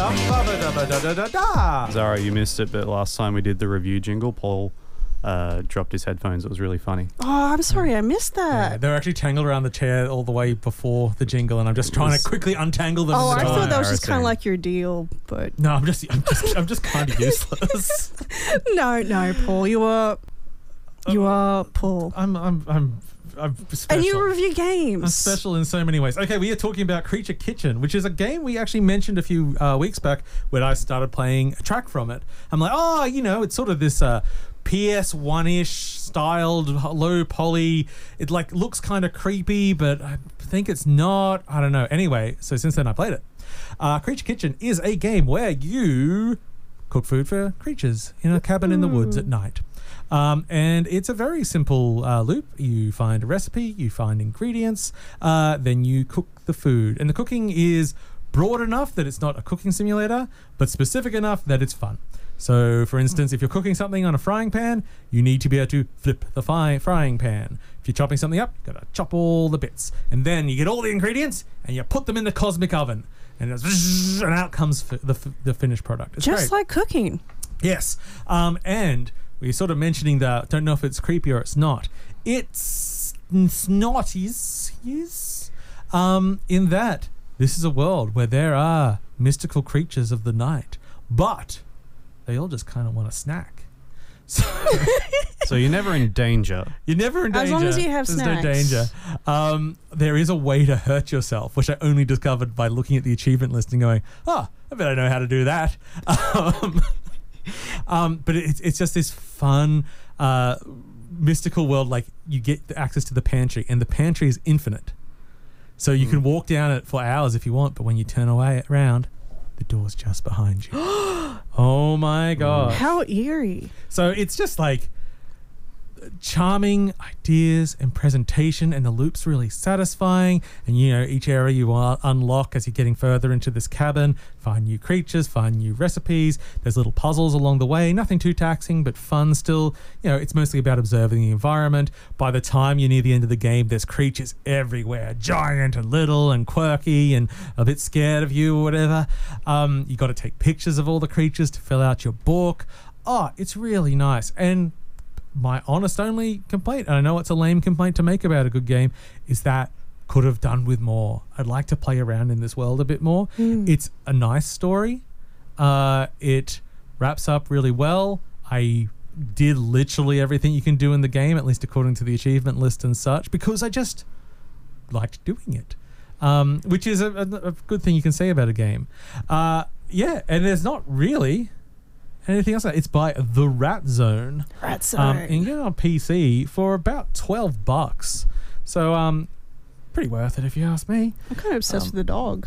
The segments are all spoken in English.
Zara, you missed it, but last time we did the review jingle, Paul dropped his headphones. It was really funny. Oh, I'm sorry, I missed Yeah, that. they're actually tangled around the chair all the way before the jingle, and I'm just trying to quickly untangle them. Oh, in the I time. thought that was just kind of Embarrassing. like your deal, but No, I'm just kind of useless. no, Paul, you are Paul, I'm special. and you review I'm games. special in so many ways. Okay, we are talking about Creature Kitchen, which is a game we actually mentioned a few weeks back when I started playing a track from it. I'm like, oh, it's sort of this PS1-ish styled low poly. It like looks kind of creepy, but I think it's not. I don't know. Anyway, so since then I played it. Creature Kitchen is a game where you cook food for creatures in a cabin in the woods at night. And it's a very simple loop. You find a recipe, you find ingredients, then you cook the food. And the cooking is broad enough that it's not a cooking simulator, but specific enough that it's fun. So, for instance, if you're cooking something on a frying pan, you need to be able to flip the frying pan. If you're chopping something up, you've got to chop all the bits. And then you get all the ingredients and you put them in the cosmic oven. And and out comes the finished product. It's Just great. like cooking. Yes. And we're sort of mentioning that, don't know if it's creepy or it's not. It's not, is in that this is a world where there are mystical creatures of the night, but they all just kind of want a snack. So you're never in danger. You're never in danger. As long as you have There's snacks. no danger. There is a way to hurt yourself, which I only discovered by looking at the achievement list and going, oh, I bet I know how to do that. But it's just this fun, mystical world. Like, you get access to the pantry, and the pantry is infinite. So you can walk down it for hours if you want, but when you turn around, the door's just behind you. Oh my gosh. How eerie. So it's just like charming ideas and presentation, and the loop's really satisfying. And each area you unlock as you're getting further into this cabin, find new creatures, find new recipes. There's little puzzles along the way, nothing too taxing but fun still. It's mostly about observing the environment. By the time you're near the end of the game, there's creatures everywhere, giant and little and quirky and a bit scared of you or whatever. You got to take pictures of all the creatures to fill out your book. Oh, it's really nice. And my honest only complaint, and I know it's a lame complaint to make about a good game, is that could have done with more. I'd like to play around in this world a bit more. It's a nice story. It wraps up really well. I did literally everything you can do in the game, at least according to the achievement list and such, because I just liked doing it, which is a good thing you can say about a game. Yeah, and there's not really anything else. It's by The Rat Zone. Rat Zone. And you can get it on PC for about $12. So, pretty worth it if you ask me. I'm kind of obsessed with the dog.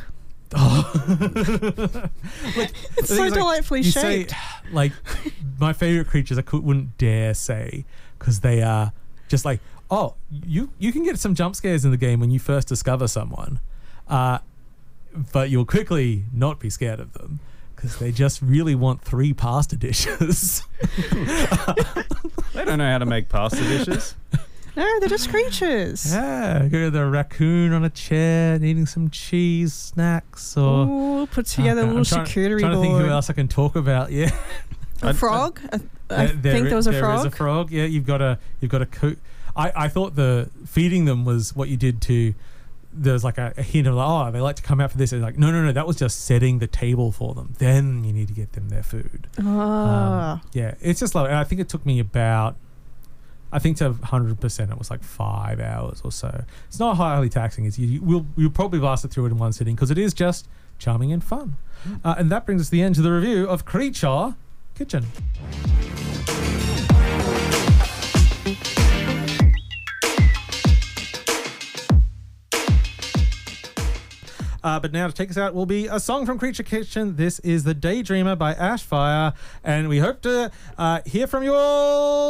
Like, It's so delightfully you shaped. Say, like, my favorite creatures, wouldn't dare say, because they are just like, oh, you can get some jump scares in the game when you first discover someone, but you'll quickly not be scared of them, because they just really want 3 pasta dishes. They don't know how to make pasta dishes. No, they're just creatures. Yeah, go the raccoon on a chair eating some cheese snacks, or Ooh, put together a I'm little trying charcuterie to think who board. else I can talk about. Yeah, A frog? I think there was a frog. There is a frog. Yeah, you've got to cook. I thought the feeding them was what you did to. There's like a hint of like, oh, they like to come out for this. And like, no, that was just setting the table for them. Then you need to get them their food. Yeah, it's just like, I think it took me about, I think to 100% it was like 5 hours or so. It's not highly taxing. It's you'll probably blast it through it in one sitting, because it is just charming and fun. And that brings us to the end of the review of Creature Kitchen. But now to take us out will be a song from Creature Kitchen. This is The Daydreamer by Ashfire, and we hope to hear from you all